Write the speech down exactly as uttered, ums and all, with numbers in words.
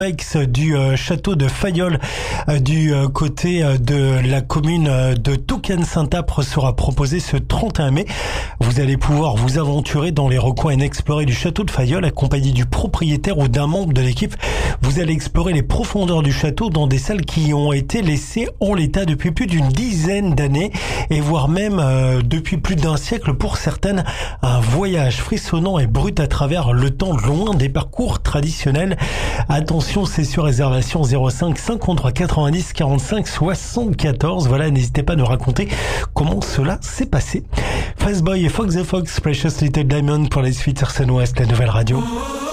Ex du euh, château de Fayolle euh, du euh, côté euh, de la commune euh, de Touquet-Saint-Apre sera proposé ce trente et un mai. Vous allez pouvoir vous aventurer dans les recoins inexplorés du château de Fayolle accompagné du propriétaire ou d'un membre de l'équipe. Vous allez explorer les profondeurs du château dans des salles qui ont été laissées en l'état depuis plus d'une dizaine d'années et voire même euh, depuis plus d'un siècle pour certaines. Un voyage frissonnant et brut à travers le temps loin des parcours traditionnels. Attention, c'est sur réservation zéro cinq cinquante-trois quatre-vingt-dix quarante-cinq soixante-quatorze. Voilà, n'hésitez pas à nous raconter comment cela s'est passé. Fastboy et Fox the Fox, Precious Little Diamond pour les suites Arsène Ouest, la nouvelle radio.